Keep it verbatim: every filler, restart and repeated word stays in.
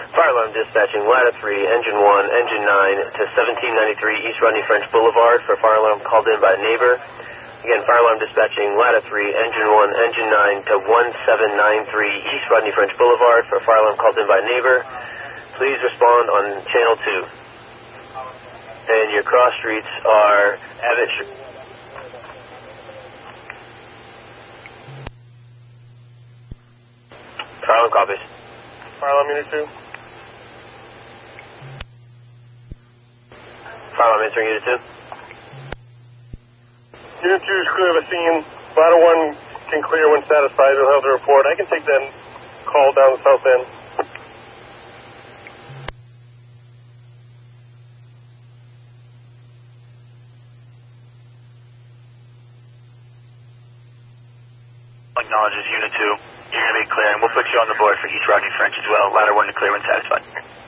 Fire alarm dispatching, ladder three, engine one, engine nine to seventeen ninety-three East Rodney French Boulevard for a fire alarm called in by a neighbor. Again, fire alarm dispatching, ladder three, engine one, engine nine to one seven nine three East Rodney French Boulevard for a fire alarm called in by a neighbor. Please respond on channel two. And your cross streets are Abbott Street. Fire alarm copies. Fire alarm unit two. Fire alarm answering unit two. Unit two is clear of the scene. Ladder one can clear when satisfied. We'll have the report. I can take that call down the south end. Acknowledges unit two. You're going to be clear, and we'll put you on the board for East Rodney French as well. Ladder one to clear when satisfied.